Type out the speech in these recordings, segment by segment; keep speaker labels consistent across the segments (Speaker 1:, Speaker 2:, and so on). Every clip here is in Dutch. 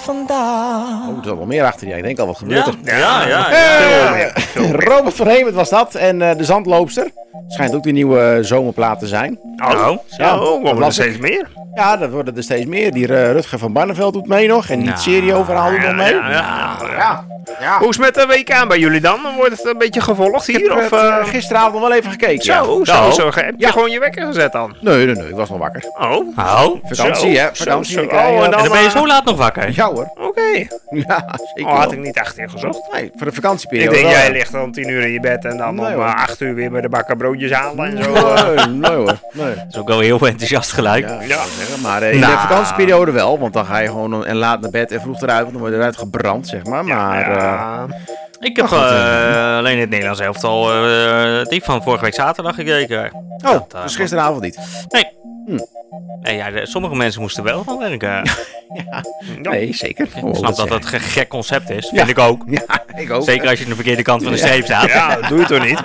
Speaker 1: vandaag.
Speaker 2: Oh, er zat wel meer achter. Ja, ik denk al, wat gebeurt er?
Speaker 3: Ja.
Speaker 2: Robert van Hemert was dat. En de Zandloopster. Schijnt ook die nieuwe zomerplaat te zijn.
Speaker 3: Worden er steeds meer?
Speaker 2: Ja, dat worden er steeds meer. Die Rutger van Barneveld doet mee nog. En die serie-overhaal doet nog mee. Ja.
Speaker 3: Hoe is het met de WK bij jullie dan? Wordt het een beetje gevolgd hier?
Speaker 2: Ik heb gisteravond nog wel even gekeken.
Speaker 3: Zo. Heb je gewoon je wekker gezet dan?
Speaker 2: Nee, ik was nog wakker. Vakantie, hè? Vakantie.
Speaker 3: En dan
Speaker 1: ben je zo laat nog wakker?
Speaker 2: Ja hoor.
Speaker 3: Oké.
Speaker 2: Ja, zeker.
Speaker 3: Had ik niet echt ingezocht.
Speaker 2: Nee, voor de
Speaker 3: Ik
Speaker 2: vakantieperiode.
Speaker 3: denk,
Speaker 2: wel.
Speaker 3: jij ligt dan 10 uur in je bed en dan
Speaker 2: Nee,
Speaker 3: om
Speaker 2: hoor.
Speaker 3: 8 uur weer bij de bakker broodjes halen en zo.
Speaker 2: Nee hoor. Nee.
Speaker 1: Dat is ook wel heel enthousiast gelijk.
Speaker 2: Ja. Maar in de vakantieperiode wel, want dan ga je gewoon en laat naar bed en vroeg eruit, want dan word je eruit gebrand, zeg maar.
Speaker 1: Ik heb alleen het Nederlands elftal die van vorige week zaterdag gekeken.
Speaker 2: Dus gisteravond niet.
Speaker 1: Nee. Nee, sommige mensen moesten wel gaan werken.
Speaker 2: Nee, zeker.
Speaker 1: Ik snap dat het een gek concept is. Vind ik ook.
Speaker 2: Ja, ik ook.
Speaker 1: Zeker als je aan de verkeerde kant van de streep staat.
Speaker 3: Ja, dat doe je toch niet?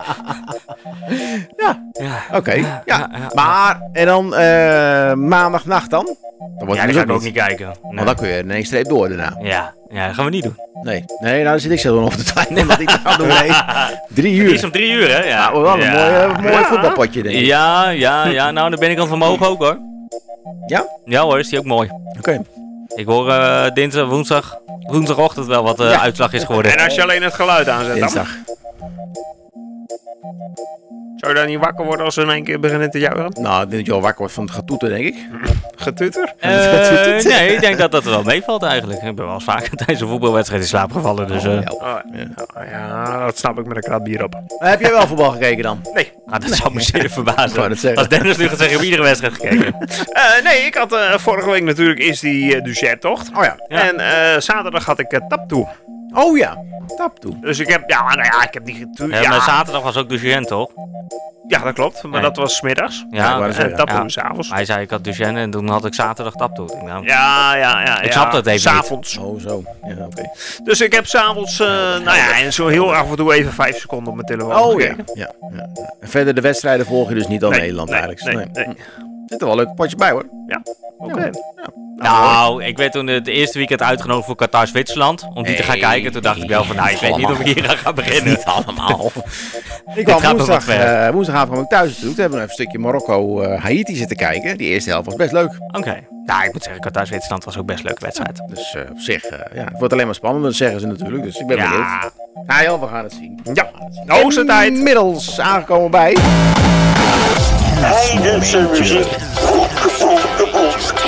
Speaker 2: Oké. Maar, en dan maandagnacht dan? Dan wordt
Speaker 1: Ja,
Speaker 2: het
Speaker 1: die
Speaker 2: dus
Speaker 1: ga ik ook niet kijken. Nee.
Speaker 2: Want dan kun je in één streep door daarna.
Speaker 1: Ja, dat gaan we niet doen.
Speaker 2: Nee, nou daar zit ik zo nog op te twijfelen wat ik dan doe. Nee, 3 uur.
Speaker 1: Die is om 3 uur, hè? Ja.
Speaker 2: Nou, wel een mooi voetbalpotje, denk ik.
Speaker 1: Ja, nou, dan ben ik aan het vermogen ook, hoor.
Speaker 2: Ja?
Speaker 1: Ja, hoor, is die ook mooi.
Speaker 2: Oké.
Speaker 1: Ik hoor dinsdag, woensdagochtend wel wat uitslag is geworden.
Speaker 3: En als je alleen het geluid aanzet dan?
Speaker 2: Dinsdag.
Speaker 3: Zou je dan niet wakker worden als ze in één keer beginnen te juichen?
Speaker 2: Nou, ik denk dat je al wakker wordt van het getoeter, denk ik.
Speaker 3: Getutter?
Speaker 1: Nee, ik denk dat dat wel meevalt eigenlijk. Ik ben wel eens vaker tijdens een voetbalwedstrijd in slaap gevallen. Dus,
Speaker 3: Ja, dat snap ik met een krat bier op.
Speaker 2: Heb jij wel voetbal gekeken dan?
Speaker 3: Nee.
Speaker 1: dat zou me zeer
Speaker 2: Ik wou
Speaker 1: verbazen.
Speaker 2: het zeggen.
Speaker 1: Als Dennis nu gaat zeggen, ik heb iedere wedstrijd gekeken.
Speaker 3: Nee, ik had vorige week natuurlijk eerst die Duchet-tocht.
Speaker 2: Oh ja.
Speaker 3: En zaterdag had ik Taptoe.
Speaker 2: Oh ja. Tap toe.
Speaker 3: Dus ik heb, ik heb die
Speaker 1: Maar zaterdag was ook Duchenne, toch?
Speaker 3: Ja, dat klopt. Maar
Speaker 1: Nee.
Speaker 3: dat was 's middags.
Speaker 1: Ja,
Speaker 3: En Taptoe 's avonds.
Speaker 1: Hij zei ik had Duchenne en toen had ik zaterdag Taptoe. Nou,
Speaker 3: Ja.
Speaker 1: Ik snap dat even
Speaker 3: 's
Speaker 1: niet.
Speaker 3: avonds.
Speaker 2: Oh zo. Ja, oké.
Speaker 3: Dus ik heb s'avonds, en zo heel af en toe even 5 seconden op mijn telefoon
Speaker 2: Oh ja.
Speaker 3: gekeken.
Speaker 2: Ja. En verder de wedstrijden volg je dus niet al
Speaker 3: Nee,
Speaker 2: Nederland
Speaker 3: nee,
Speaker 2: eigenlijk.
Speaker 3: nee.
Speaker 2: Zit er wel een leuk potje bij hoor.
Speaker 3: Ja, oké.
Speaker 1: Nou, ik werd toen het eerste weekend uitgenodigd voor Qatar-Zwitserland. Om die te gaan kijken. Toen dacht ik wel van, ik weet niet of ik hier aan ga beginnen.
Speaker 2: Niet allemaal. Ik
Speaker 1: gaat
Speaker 2: kwam
Speaker 1: nog wat ver.
Speaker 2: woensdagavond kwam ik thuis natuurlijk. Toen hebben we even een stukje Marokko-Haiti zitten kijken. Die eerste helft was best leuk.
Speaker 1: Oké. Ja, ik moet zeggen, Qatar-Zwitserland was ook best een leuke wedstrijd.
Speaker 2: Dus op zich, het wordt alleen maar spannender, dat zeggen ze natuurlijk. Dus ik ben benieuwd. Ja, we gaan het zien.
Speaker 3: Ja, de hoogste tijd.
Speaker 2: Inmiddels aangekomen bij...
Speaker 4: Heidense muziek. Goedgevonden boek.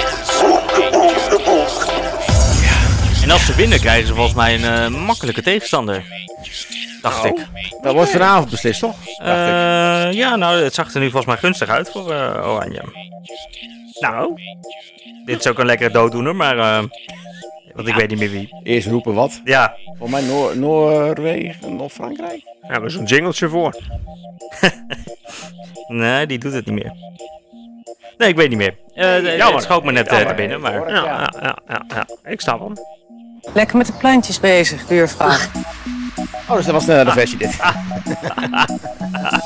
Speaker 1: En als ze winnen, krijgen ze volgens mij een makkelijke tegenstander. Dacht ik.
Speaker 2: Dat wordt vanavond beslist, toch?
Speaker 1: Ja, nou, het zag er nu volgens mij gunstig uit voor Oranje. Nou, dit is ook een lekkere dooddoener, maar... want ik weet niet meer wie.
Speaker 2: Eerst roepen wat.
Speaker 1: Ja.
Speaker 2: Voor mij Noorwegen of Frankrijk.
Speaker 3: Ja, er is een jingletje voor.
Speaker 1: Nee, die doet het niet meer. Nee, ik weet niet meer. Het schoot me net te binnen, maar...
Speaker 3: Ja. Ik snap hem.
Speaker 5: Lekker met de plantjes bezig, buurvrouw.
Speaker 2: Oh, dus dat was de versie dit.